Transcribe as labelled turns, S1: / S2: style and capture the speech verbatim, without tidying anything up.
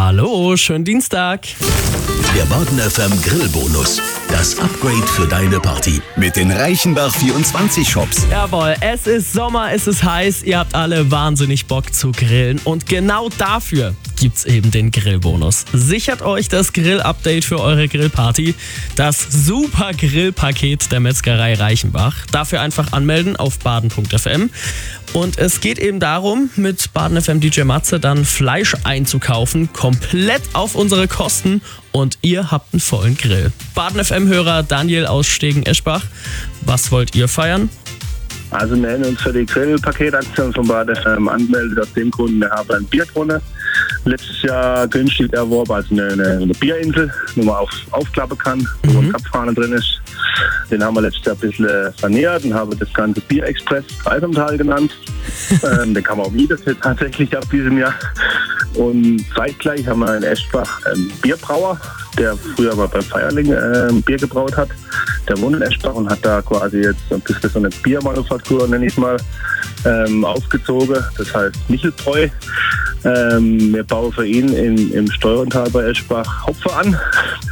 S1: Hallo, schönen Dienstag.
S2: Der Baden F M Grillbonus. Das Upgrade für deine Party mit den Reichenbach vierundzwanzig Shops.
S1: Jawohl, es ist Sommer, es ist heiß, ihr habt alle wahnsinnig Bock zu grillen und genau dafür gibt's eben den Grillbonus. Sichert euch das Grill-Update für eure Grillparty, das super Grillpaket der Metzgerei Reichenbach. Dafür einfach anmelden auf baden punkt f m. Und es geht eben darum, mit Baden F M D J Matze dann Fleisch einzukaufen, komplett auf unsere Kosten und ihr habt einen vollen Grill. Baden F M-Hörer Daniel aus Stegen-Eschbach, was wollt ihr feiern?
S3: Also wir haben uns für die Grillpaketaktion von Baden F M angemeldet, aus dem Grund, wir haben eine Bierdrohne letztes Jahr günstig erworben, also eine, eine, eine Bierinsel, wo man auf, aufklappen kann, wo
S1: Mhm.
S3: eine Kapfahne drin ist. Den haben wir letztes Jahr ein bisschen saniert und haben das ganze Bierexpress Eisamtal genannt. ähm, den kann man auch mieten tatsächlich ab diesem Jahr. Und zeitgleich haben wir in Eschbach einen Bierbrauer, der früher mal beim Feierling äh, Bier gebraut hat. Der wohnt in Eschbach und hat da quasi jetzt ein bisschen so eine Biermanufaktur, nenne ich es mal, ähm, aufgezogen. Das heißt Michelbräu. Ähm, wir bauen für ihn in, im Steuerntal bei Eschbach Hopfer an.